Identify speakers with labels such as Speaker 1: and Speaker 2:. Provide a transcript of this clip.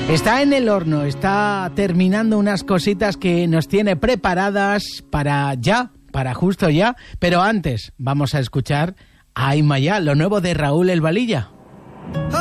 Speaker 1: Está en el horno, está terminando unas cositas que nos tiene preparadas para ya, para justo ya, pero antes vamos a escuchar a Aymaya, lo nuevo de Raúl El Valilla.